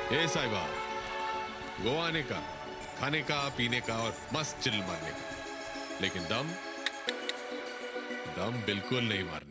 ए साहिबा, गोवा आने का, खाने का, पीने का और मस्त चिल मारने का, लेकिन दम बिल्कुल नहीं मारना।